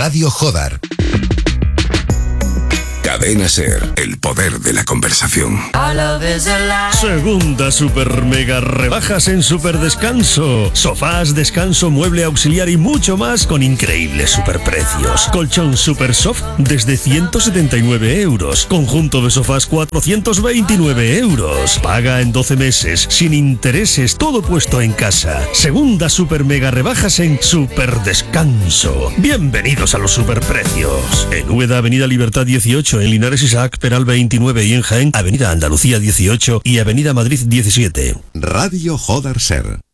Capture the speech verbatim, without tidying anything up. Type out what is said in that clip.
Radio Jodar. Cadena Ser, el poder de la conversación. Segunda super mega rebajas en Super Descanso. Sofás, descanso, mueble auxiliar y mucho más con increíbles superprecios. Colchón Super Soft desde ciento setenta y nueve euros. Conjunto de sofás cuatrocientos veintinueve euros. Paga en doce meses, sin intereses, todo puesto en casa. Segunda super mega rebajas en Super Descanso. Bienvenidos a los superprecios. En Úbeda, Avenida Libertad dieciocho, en Linares Isaac Peral veintinueve y en Jaén, Avenida Andalucía dieciocho y Avenida Madrid diecisiete. Radio Jodar Ser.